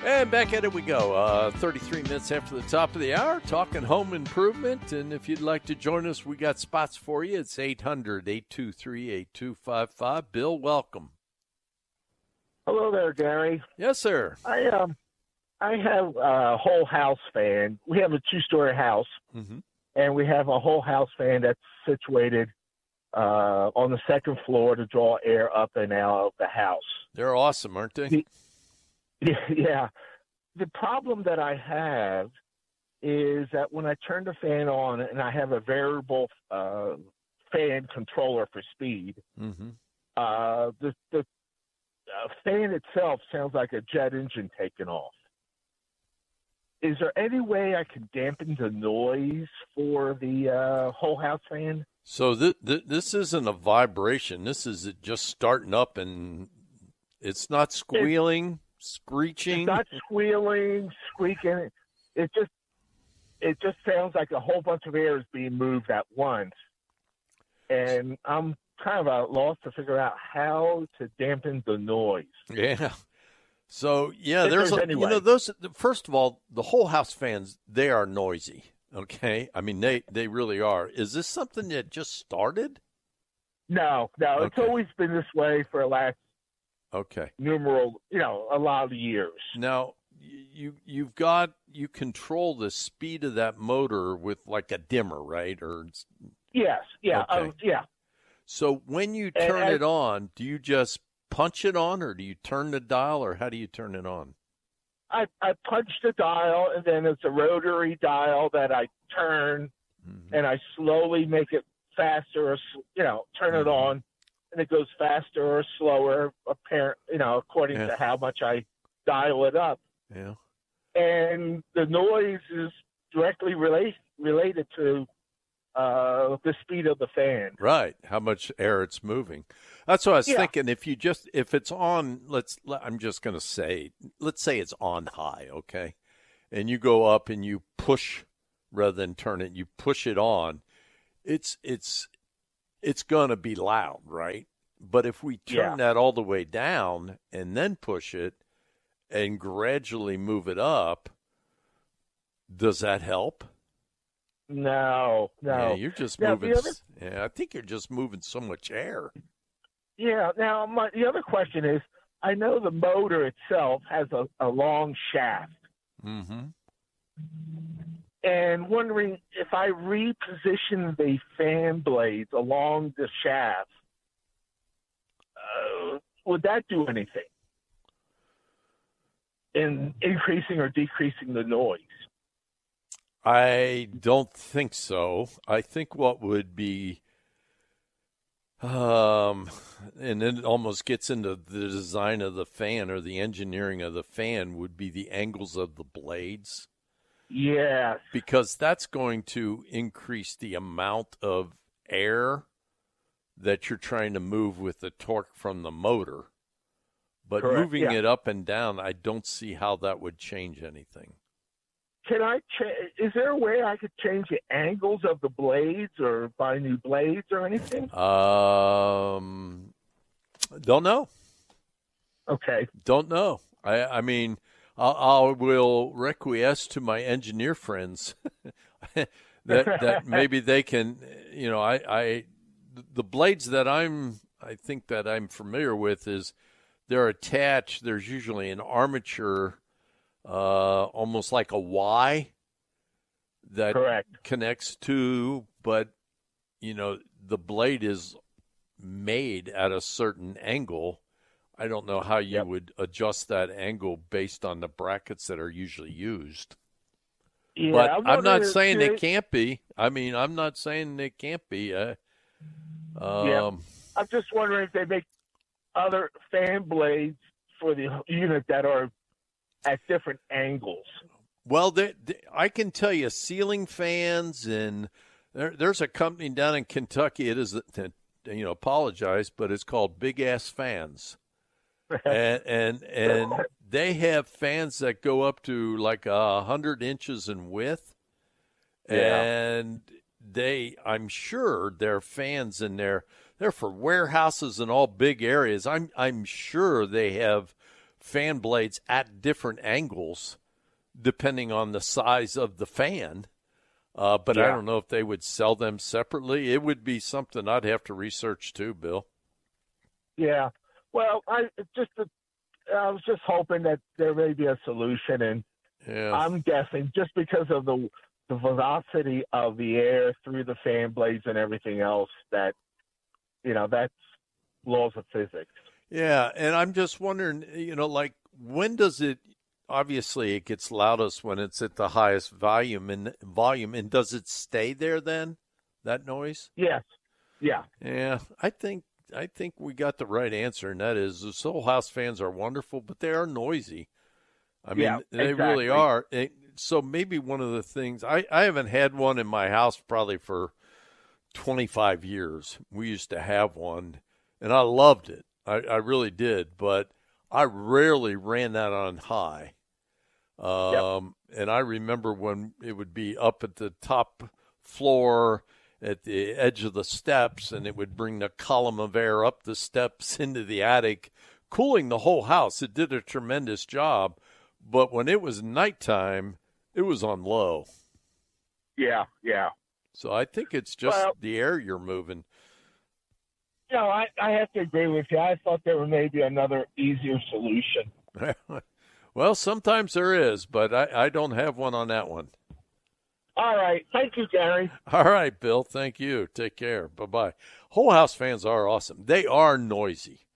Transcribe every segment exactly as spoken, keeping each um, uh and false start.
And back at it we go. Uh, thirty-three minutes after the top of the hour, talking home improvement. And if you'd like to join us, we got spots for you. It's eight hundred, eight two three, eight two five five. Bill, welcome. Hello there, Gary. Yes, sir. I um, I have a whole house fan. We have a two-story house, mm-hmm. and we have a whole house fan that's situated uh, on the second floor to draw air up and out of the house. They're awesome, aren't they? The, Yeah. The problem that I have is that when I turn the fan on and I have a variable uh, fan controller for speed, mm-hmm. uh, the, the uh, fan itself sounds like a jet engine taking off. Is there any way I can dampen the noise for the uh, whole house fan? So th- th- this isn't a vibration. This is it just starting up, and it's not squealing. It's- Screeching. It's not squealing, squeaking. It just it just sounds like a whole bunch of air is being moved at once. And I'm kind of at a loss to figure out how to dampen the noise. Yeah. So, yeah, if there's, there's a, any you way. know, those, first of all, the whole house fans, they are noisy. Okay. I mean, they, they really are. Is this something that just started? No, no. Okay. It's always been this way for the last Okay. numeral, you know, a lot of years. Now, you you've got you control the speed of that motor with like a dimmer, right? Or yes, yeah, okay. uh, yeah. So when you And turn I, it on, do you just punch it on, or do you turn the dial, or how do you turn it on? I I punch the dial, and then it's a rotary dial that I turn, mm-hmm. and I slowly make it faster, or you know, turn mm-hmm. it on. And it goes faster or slower, apparent, you know, according yeah. to how much I dial it up. Yeah. And the noise is directly relate, related to uh, the speed of the fan. Right. How much air it's moving. That's what I was yeah. thinking. If you just, if it's on, let's, I'm just going to say, let's say it's on high, okay? And you go up and you push rather than turn it, you push it on. It's, it's, it's going to be loud, right? But if we turn yeah. that all the way down and then push it and gradually move it up, does that help? No, no. Yeah, you're just now, moving. Other, yeah, I think you're just moving so much air. Yeah. Now, my, the other question is, I know the motor itself has a, a long shaft. Mm-hmm. And wondering if I reposition the fan blades along the shaft, uh, would that do anything in increasing or decreasing the noise? I don't think so. I think what would be, um, and then it almost gets into the design of the fan or the engineering of the fan, would be the angles of the blades. Yes. Because that's going to increase the amount of air that you're trying to move with the torque from the motor. But Correct, moving yeah. it up and down, I don't see how that would change anything. Can I cha- is there a way I could change the angles of the blades or buy new blades or anything? Um, don't know. Okay. Don't know. I, I mean, I, I will requiesce to my engineer friends that that maybe they can, you know, I, I the blades that I'm, I think that I'm familiar with is they're attached. There's usually an armature, uh, almost like a Y that Correct. connects to, but you know, the blade is made at a certain angle. I don't know how you yep. would adjust that angle based on the brackets that are usually used. Yeah, but I'm, I'm not if, saying they, they can't be. I mean, I'm not saying they can't be. Uh, um, yeah. I'm just wondering if they make other fan blades for the unit that are at different angles. Well, they, they, I can tell you ceiling fans, and there, there's a company down in Kentucky. It is, you know, apologize, but it's called Big Ass Fans. and and and they have fans that go up to like a hundred inches in width, yeah. and they, I'm sure, they're fans in there. They're for warehouses and all big areas. I'm I'm sure they have fan blades at different angles depending on the size of the fan. Uh, but yeah. I don't know if they would sell them separately. It would be something I'd have to research too, Bill. Yeah. Well, I just I was just hoping that there may be a solution, and yeah. I'm guessing just because of the the velocity of the air through the fan blades and everything else, that you know that's laws of physics. Yeah, and I'm just wondering, you know, like when does it? Obviously, it gets loudest when it's at the highest volume and volume, and does it stay there then? That noise? Yes. Yeah. Yeah, I think I think we got the right answer, and that is the Soul House fans are wonderful, but they are noisy. I mean, yeah, they exactly. really are. So maybe one of the things I, I haven't had one in my house probably for twenty-five years. We used to have one, and I loved it. I, I really did, but I rarely ran that on high. Um, yep. And I remember when it would be up at the top floor at the edge of the steps, and it would bring the column of air up the steps into the attic, cooling the whole house. It did a tremendous job. But when it was nighttime, it was on low. Yeah, yeah. So I think it's just well, the air you're moving. No, I, I have to agree with you. I thought there was maybe another easier solution. Well, sometimes there is, but I, I don't have one on that one. All right. Thank you, Gary. All right, Bill. Thank you. Take care. Bye-bye. Whole House fans are awesome. They are noisy.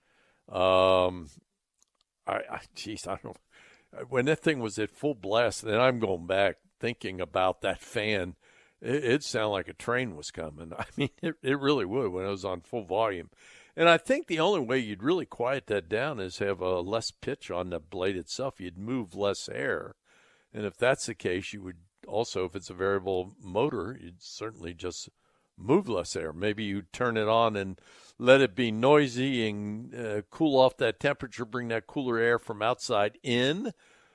Um, I, I geez, I don't when that thing was at full blast, then I'm going back thinking about that fan. It, it'd sound like a train was coming. I mean, it, it really would when it was on full volume. And I think the only way you'd really quiet that down is have a less pitch on the blade itself. You'd move less air. And if that's the case, you would also, if it's a variable motor, you'd certainly just move less air. Maybe you turn it on and let it be noisy and uh, cool off that temperature, bring that cooler air from outside in,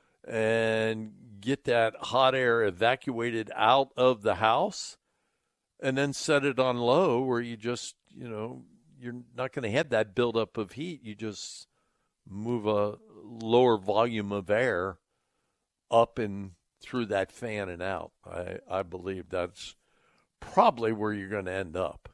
and get that hot air evacuated out of the house, and then set it on low where you just, you know, you're not going to have that buildup of heat. You just move a lower volume of air up and through that fan and out. I, I believe that's probably where you're going to end up.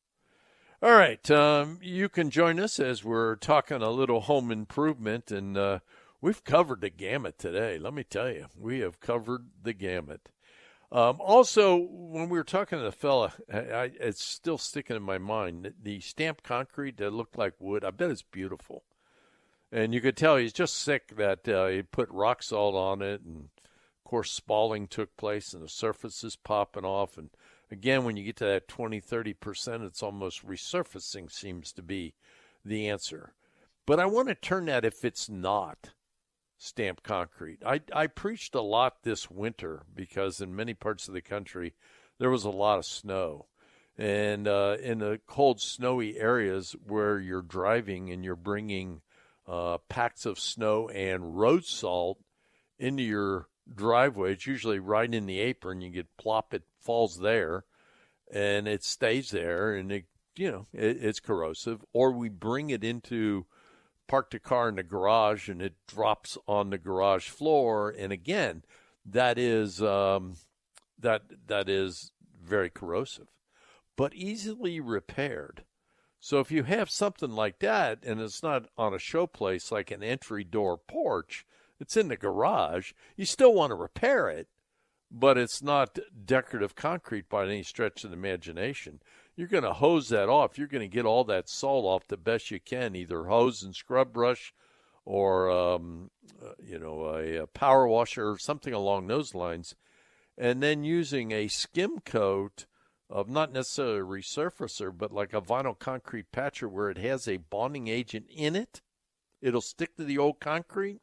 All right, um, you can join us as we're talking a little home improvement, and uh, we've covered the gamut today. Let me tell you, we have covered the gamut. Um, also, when we were talking to the fella, I, I, it's still sticking in my mind, the stamped concrete that looked like wood, I bet it's beautiful. And you could tell he's just sick that uh, he put rock salt on it, and, of course, spalling took place, and the surface is popping off. And, again, when you get to that twenty, thirty percent, it's almost resurfacing seems to be the answer. But I want to turn that if it's not stamped concrete. I, I preached a lot this winter because in many parts of the country there was a lot of snow. And uh, in the cold, snowy areas where you're driving and you're bringing uh, packs of snow and road salt into your driveway, it's usually right in the apron. You get plop, it falls there, and it stays there, and it, you know, it, it's corrosive. Or we bring it into park the car in the garage, and it drops on the garage floor. And again, that is um, that that is very corrosive, but easily repaired. So if you have something like that, and it's not on a showplace like an entry door porch, it's in the garage, you still want to repair it, but it's not decorative concrete by any stretch of the imagination. You're going to hose that off. You're going to get all that salt off the best you can, either hose and scrub brush or, um, uh, you know, a, a power washer or something along those lines. And then using a skim coat of not necessarily a resurfacer, but like a vinyl concrete patcher where it has a bonding agent in it. It'll stick to the old concrete.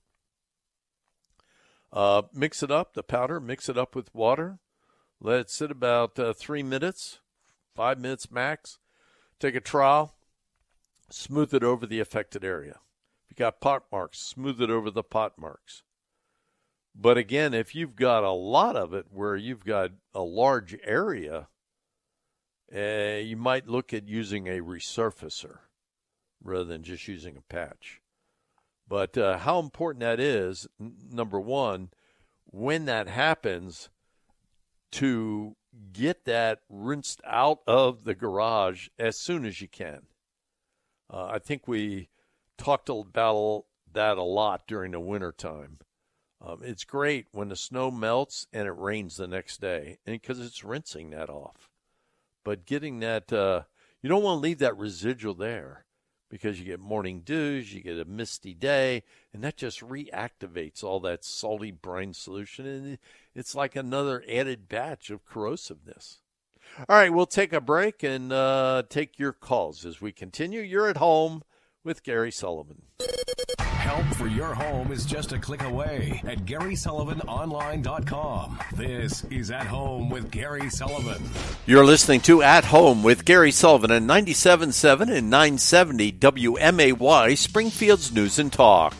Uh, mix it up, the powder, mix it up with water. Let it sit about uh, three minutes. Five minutes max. Take a trowel, smooth it over the affected area. If you got pot marks, smooth it over the pot marks. But again, if you've got a lot of it where you've got a large area, uh, you might look at using a resurfacer rather than just using a patch. But uh, how important that is, n- number one, when that happens, to get that rinsed out of the garage as soon as you can. Uh, I think we talked about that a lot during the wintertime. Um, it's great when the snow melts and it rains the next day because it's rinsing that off. But getting that, uh, you don't want to leave that residual there because you get morning dews, you get a misty day, and that just reactivates all that salty brine solution, and it's like another added batch of corrosiveness. All right, we'll take a break and uh, take your calls as we continue. You're at home with Gary Sullivan. Help for your home is just a click away at Gary Sullivan Online dot com. This is At Home with Gary Sullivan. You're listening to At Home with Gary Sullivan on ninety-seven point seven and nine seventy W M A Y, Springfield's News and Talk.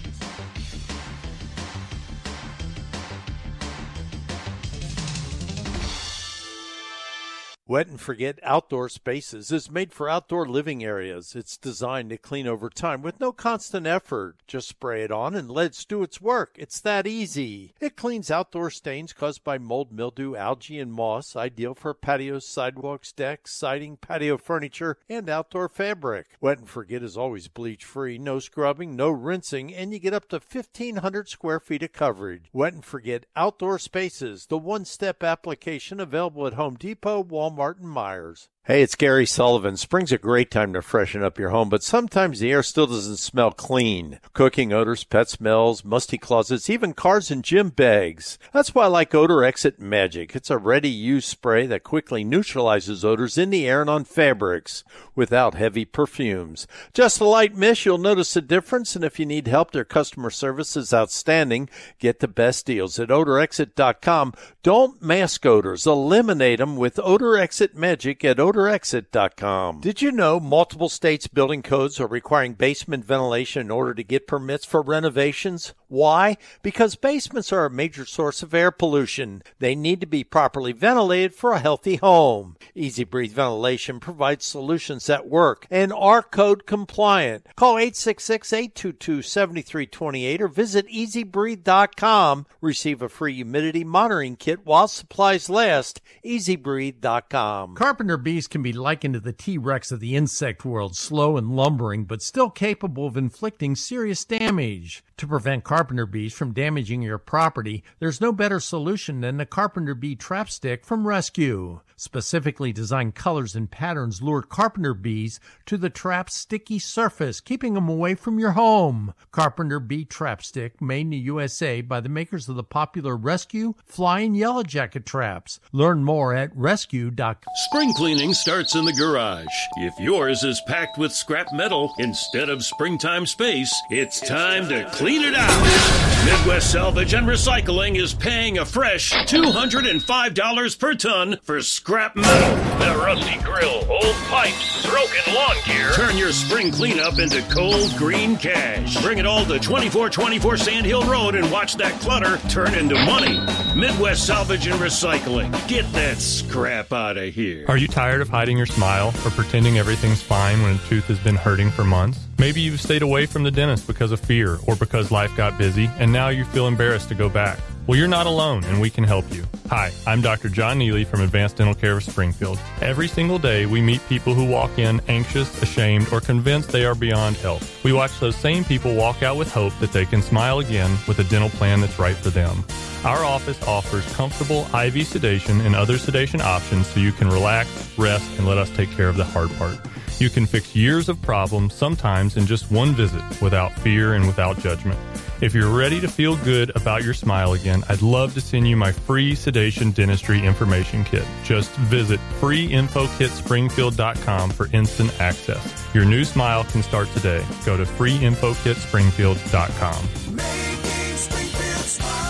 Wet and Forget Outdoor Spaces is made for outdoor living areas. It's designed to clean over time with no constant effort. Just spray it on and let it do its work. It's that easy. It cleans outdoor stains caused by mold, mildew, algae, and moss, ideal for patios, sidewalks, decks, siding, patio furniture, and outdoor fabric. Wet and Forget is always bleach-free, no scrubbing, no rinsing, and you get up to fifteen hundred square feet of coverage. Wet and Forget Outdoor Spaces, the one-step application available at Home Depot, Walmart, Martin Myers. Hey, it's Gary Sullivan. Spring's a great time to freshen up your home, but sometimes the air still doesn't smell clean. Cooking odors, pet smells, musty closets, even cars and gym bags. That's why I like Odor Exit Magic. It's a ready-use spray that quickly neutralizes odors in the air and on fabrics without heavy perfumes. Just a light mist, you'll notice a difference, and if you need help, their customer service is outstanding. Get the best deals at odor exit dot com. Don't mask odors. Eliminate them with Odor Exit Magic at odor exit dot com. Did you know multiple states' building codes are requiring basement ventilation in order to get permits for renovations? Why? Because basements are a major source of air pollution. They need to be properly ventilated for a healthy home. Easy Breathe Ventilation provides solutions that work and are code compliant. Call eight six six, eight two two, seven three two eight or visit easy breathe dot com. Receive a free humidity monitoring kit while supplies last. easy breathe dot com. Carpenter bees can be likened to the T-Rex of the insect world, slow and lumbering, but still capable of inflicting serious damage. To prevent carpenter bees from damaging your property, there's no better solution than the Carpenter Bee Trap Stick from Rescue. Specifically designed colors and patterns lure carpenter bees to the trap's sticky surface, keeping them away from your home. Carpenter Bee Trap Stick, made in the U S A by the makers of the popular Rescue Flying Yellow Jacket traps. Learn more at rescue dot com. Spring cleaning starts in the garage. If yours is packed with scrap metal instead of springtime space, it's time to clean it out. Midwest Salvage and Recycling is paying a fresh two hundred five dollars per ton for scrap metal. That rusty grill, old pipes, broken lawn gear. Turn your spring cleanup into cold green cash. Bring it all to twenty-four twenty-four Sand Hill Road and watch that clutter turn into money. Midwest Salvage and Recycling. Get that scrap out of here. Are you tired of hiding your smile or pretending everything's fine when a tooth has been hurting for months? Maybe you've stayed away from the dentist because of fear or because life got busy and now you feel embarrassed to go back. Well, you're not alone, and we can help you. Hi, I'm Doctor John Neely from Advanced Dental Care of Springfield. Every single day, we meet people who walk in anxious, ashamed, or convinced they are beyond help. We watch those same people walk out with hope that they can smile again with a dental plan that's right for them. Our office offers comfortable I V sedation and other sedation options so you can relax, rest, and let us take care of the hard part. You can fix years of problems, sometimes in just one visit, without fear and without judgment. If you're ready to feel good about your smile again, I'd love to send you my free sedation dentistry information kit. Just visit free info kit springfield dot com for instant access. Your new smile can start today. Go to free info kit springfield dot com. Making Springfield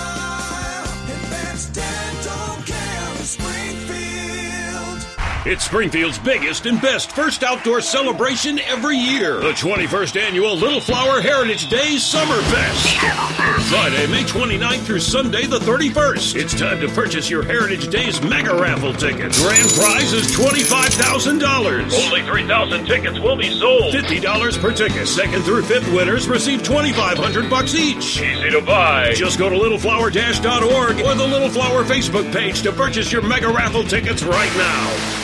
smile. Advanced Dental Care of Springfield. It's Springfield's biggest and best first outdoor celebration every year. The twenty-first Annual Little Flower Heritage Days Summer Fest. Friday, May twenty-ninth through Sunday, the thirty-first. It's time to purchase your Heritage Days mega raffle tickets. Grand prize is twenty-five thousand dollars. Only three thousand tickets will be sold. fifty dollars per ticket. Second through fifth winners receive twenty-five hundred bucks each. Easy to buy. Just go to little flower dash dot org or the Little Flower Facebook page to purchase your mega raffle tickets right now.